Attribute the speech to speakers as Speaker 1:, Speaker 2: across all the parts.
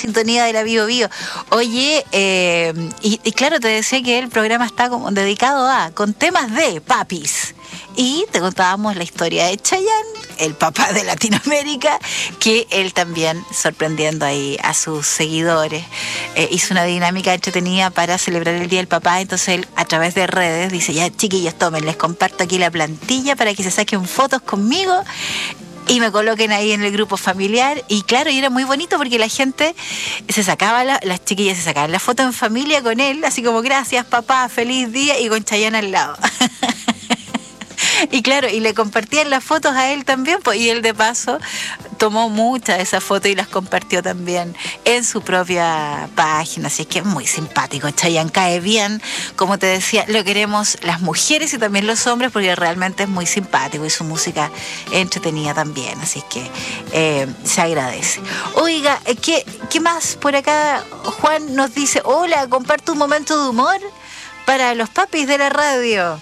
Speaker 1: sintonía de la Bio Bio. Oye, y claro, te decía que el programa está como dedicado con temas de papis. Y te contábamos la historia de Chayanne, el papá de Latinoamérica, que él también, sorprendiendo ahí a sus seguidores, hizo una dinámica entretenida para celebrar el Día del Papá. Entonces él, a través de redes, dice: ya, chiquillos, tomen, les comparto aquí la plantilla para que se saquen fotos conmigo y me coloquen ahí en el grupo familiar. Y claro, y era muy bonito porque la gente se sacaba, las chiquillas se sacaban la foto en familia con él, así como: gracias papá, feliz día, y con Chayanne al lado. Y claro, y le compartían las fotos a él también, pues, y él de paso tomó muchas de esas fotos y las compartió también en su propia página. Así es que es muy simpático. Chayanne cae bien, como te decía, lo queremos las mujeres y también los hombres, porque realmente es muy simpático y su música es entretenida también. Así es que se agradece. Oiga, ¿qué más por acá? Juan nos dice: hola, comparto un momento de humor para los papis de la radio.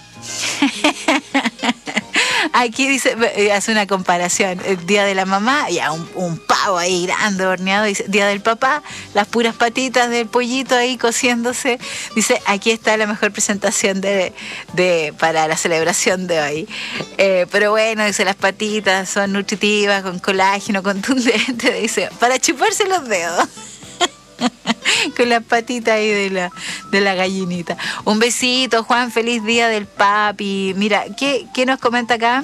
Speaker 1: Aquí dice, hace una comparación: el día de la mamá, ya un pavo ahí grande horneado. Dice: día del papá, las puras patitas del pollito ahí cociéndose. Dice: aquí está la mejor presentación para la celebración de hoy. Pero bueno, dice, las patitas son nutritivas, con colágeno contundente. Dice: para chuparse los dedos. Con las patitas ahí de la gallinita. Un besito, Juan, feliz día del papi. Mira, ¿qué nos comenta acá?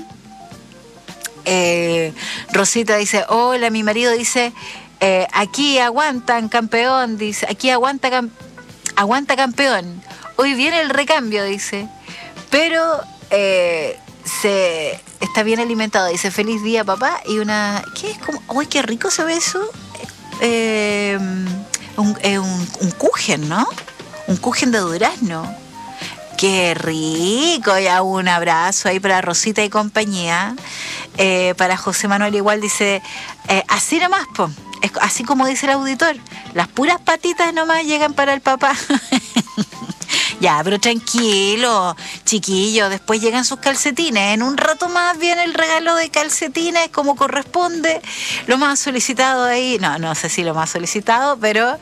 Speaker 1: Rosita dice: hola, mi marido dice, aquí aguantan, campeón, dice, aquí aguanta campeón. Hoy viene el recambio, dice, pero está bien alimentado, dice, feliz día, papá. Y una, ¿qué es? Como, uy, qué rico se ve eso. Un kuchen, ¿no? Un kuchen de durazno. ¡Qué rico! Ya, un abrazo ahí para Rosita y compañía. Para José Manuel igual dice: así nomás, po. Es así como dice el auditor. Las puras patitas nomás llegan para el papá. Ya, pero tranquilo, chiquillo, después llegan sus calcetines. En un rato más viene el regalo de calcetines como corresponde. Lo más solicitado ahí, no sé si lo más solicitado, pero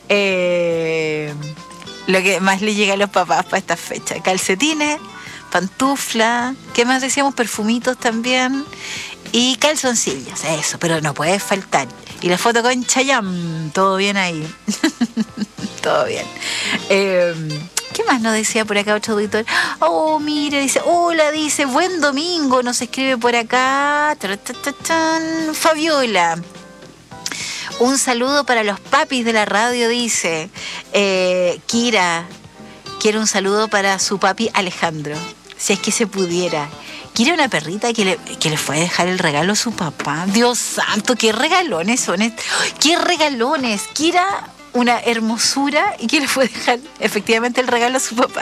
Speaker 1: lo que más le llega a los papás para esta fecha: calcetines, pantufla, ¿qué más decíamos? Perfumitos también y calzoncillos, eso, pero no puede faltar. Y la foto con Chayanne, todo bien ahí. Todo bien. ¿Qué más nos decía por acá otro auditor? Oh, mire, dice: hola, dice, buen domingo, nos escribe por acá Fabiola. Un saludo para los papis de la radio, dice. Kira quiere un saludo para su papi Alejandro, si es que se pudiera. Quiere una perrita que le fue a dejar el regalo a su papá. Dios santo, qué regalones son estos. ¡Qué regalones! Kira, una hermosura, y que le fue a dejar efectivamente el regalo a su papá.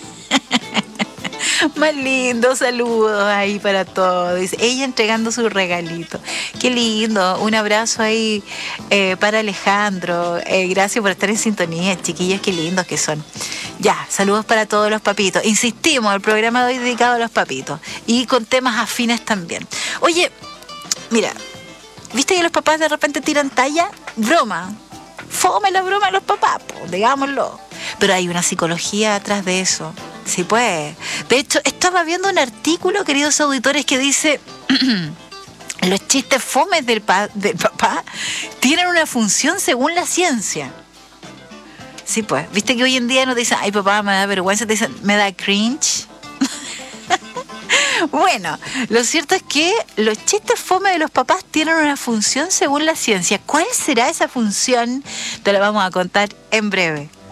Speaker 1: Más lindo, saludos ahí para todos. Dice, ella entregando su regalito. Qué lindo, un abrazo ahí para Alejandro. Gracias por estar en sintonía, chiquillos, qué lindos que son. Ya, saludos para todos los papitos. Insistimos, el programa de hoy dedicado a los papitos y con temas afines también. Oye, mira, ¿viste que los papás de repente tiran talla? Broma. Fome la broma de los papás, digámoslo. Pero hay una psicología atrás de eso. Sí, pues. De hecho, estaba viendo un artículo, queridos auditores, que dice: los chistes fomes del papá tienen una función según la ciencia. Sí, pues. ¿Viste que hoy en día no te dicen: ay, papá, me da vergüenza? Te dicen: me da cringe. Bueno, lo cierto es que los chistes fome de los papás tienen una función según la ciencia. ¿Cuál será esa función? Te la vamos a contar en breve.